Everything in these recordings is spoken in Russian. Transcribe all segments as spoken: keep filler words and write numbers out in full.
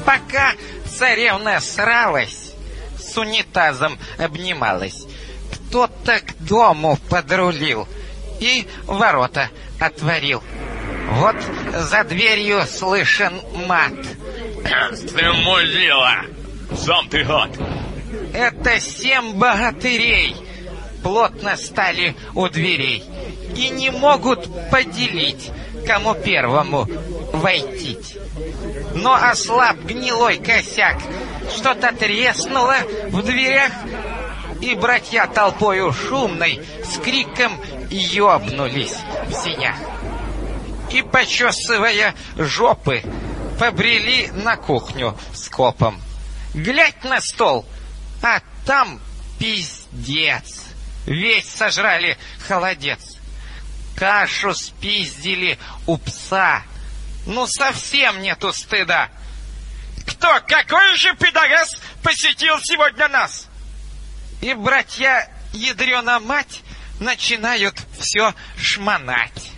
Пока царевна сралась, с унитазом обнималась, кто-то к дому подрулил и ворота отворил. Вот за дверью слышен мат. Ты мудила, сам ты гад. Это семь богатырей плотно стали у дверей и не могут поделить, кому первому войти. Но ослаб гнилой косяк, что-то треснуло в дверях, и братья толпою шумной с криком ёбнулись в сенях. И, почесывая жопы, побрели на кухню скопом. Глядь на стол, а там пиздец. Весь сожрали холодец. Кашу спиздили у пса. Ну, совсем нету стыда. Кто, какой же пидорас посетил сегодня нас? И братья, ядрёна мать, начинают все шмонать.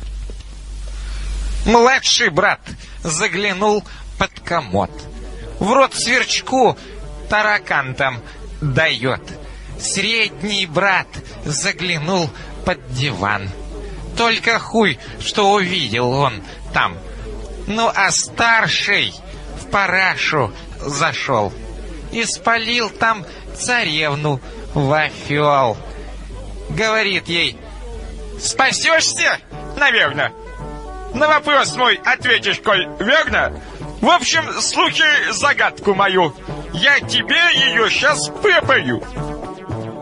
Младший брат заглянул под комод. В рот сверчку таракан там дает. Средний брат заглянул под диван. Только хуй, что увидел он там. Ну а старший в парашу зашел и спалил там царевну во фёл. Говорит ей: спасешься, наверное. На вопрос мой ответишь, коль верно. В общем, слушай загадку мою. Я тебе ее сейчас препою.